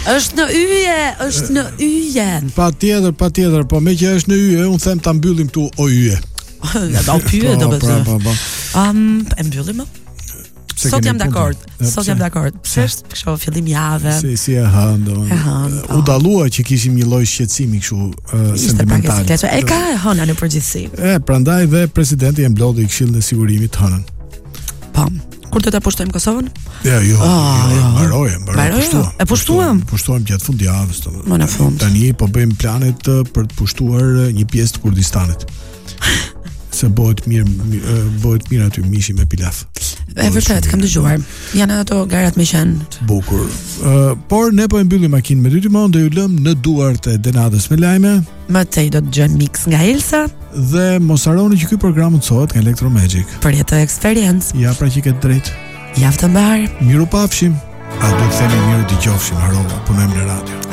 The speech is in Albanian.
Është në yje. Patjetër, po me që është në yje, unë them ta mbyllim këtu o yje. Ja do pyet do të thotë. E mbyllim më? Sot jam dakord. S'është kështu fillim jave. Si e hënë. U dallua që kishim një lloj shqetësimi kështu sentimental. E ka hëna në përgjithësi. Prandaj dhe presidenti e mblodhi Këshillin e Sigurimit të hënën. Po. Kur do ta pushtojmë Kosovën? Jo. Mbaroj. Pushtuam gjatë fundjavës. Më në fund. Tani po bëjmë planet për të pushtuar një pjesë të Kurdistanit. Se bëhet mirë aty mishi me pilaf. E vërtet, kam dëgjuar. Janë ato garat me qenë bukur. Por ne po e mbyllim makinën me 2 timon dhe ju lëm në duart e Denadës me lajme. Më tej do të dëgjojmë mix nga Elsa dhe mos harroni që ky program mundsohet nga Electromagic. Për jetë eksperiencë. Ja pra që ke drejt. Javë të mbar. Mirupafshim. A do të themi mirë dëgjofshim, harova, punojmë në radio.